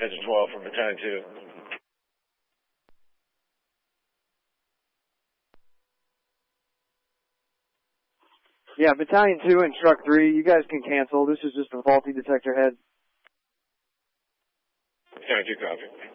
Engine 12 from Battalion 2. Yeah, Battalion 2 and Truck 3, you guys can cancel. This is just a faulty detector head. Battalion 2 copy.